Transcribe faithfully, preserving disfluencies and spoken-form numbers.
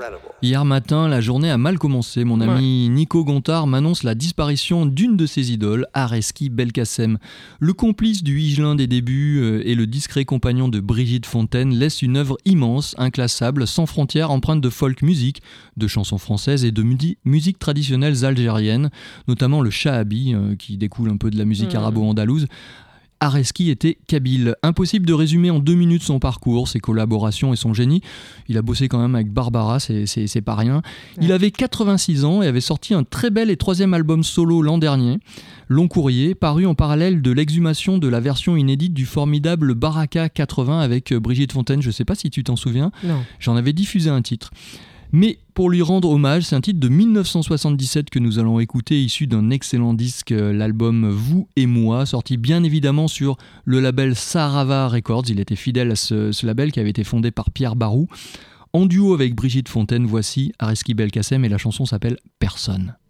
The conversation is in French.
Hier matin, la journée a mal commencé. Mon ami ouais. Nico Gontard m'annonce la disparition d'une de ses idoles, Areski Belkacem. Le complice du Higelin des débuts euh, et le discret compagnon de Brigitte Fontaine laisse une œuvre immense, inclassable, sans frontières, empreinte de folk music, de chansons françaises et de mu- musique traditionnelles algériennes, notamment le shahabi, euh, qui découle un peu de la musique mmh. arabo-andalouse. Areski était kabyle. Impossible de résumer en deux minutes son parcours, ses collaborations et son génie. Il a bossé quand même avec Barbara, c'est, c'est, c'est pas rien. Il avait quatre-vingt-six ans et avait sorti un très bel et troisième album solo l'an dernier, Long Courrier, paru en parallèle de l'exhumation de la version inédite du formidable Baraka quatre-vingts avec Brigitte Fontaine. Je sais pas si tu t'en souviens. Non. J'en avais diffusé un titre. Mais pour lui rendre hommage, c'est un titre de dix-neuf cent soixante-dix-sept que nous allons écouter, issu d'un excellent disque, l'album Vous et Moi, sorti bien évidemment sur le label Sarava Records. Il était fidèle à ce, ce label qui avait été fondé par Pierre Barou. En duo avec Brigitte Fontaine, voici Areski Belkacem et la chanson s'appelle Personne.